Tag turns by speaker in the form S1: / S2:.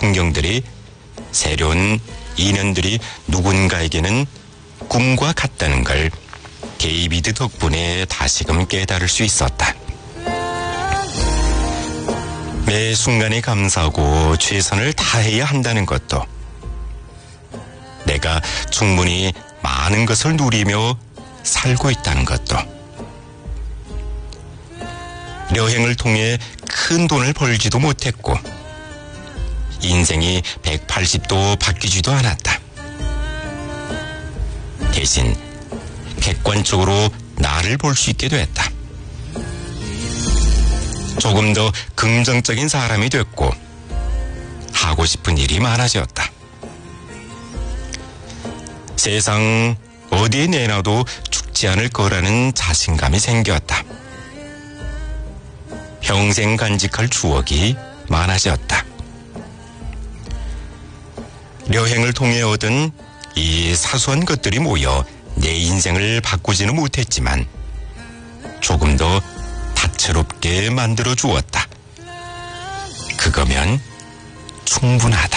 S1: 풍경들이, 새로운 인연들이 누군가에게는 꿈과 같다는 걸 데이비드 덕분에 다시금 깨달을 수 있었다. 매 순간에 감사하고 최선을 다해야 한다는 것도, 내가 충분히 많은 것을 누리며 살고 있다는 것도, 여행을 통해 큰 돈을 벌지도 못했고 인생이 180도 바뀌지도 않았다. 대신 객관적으로 나를 볼 수 있게 됐다. 조금 더 긍정적인 사람이 됐고 하고 싶은 일이 많아졌다. 세상 어디에 내놔도 죽지 않을 거라는 자신감이 생겼다. 평생 간직할 추억이 많아졌다. 여행을 통해 얻은 이 사소한 것들이 모여 내 인생을 바꾸지는 못했지만 조금 더 다채롭게 만들어 주었다. 그거면 충분하다.